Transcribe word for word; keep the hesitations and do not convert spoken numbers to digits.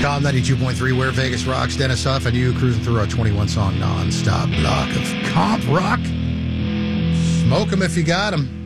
com, ninety-two point three, where Vegas rocks. Dennis Huff and you cruising through our twenty-one song non-stop block of comp rock. Smoke 'em if you got 'em.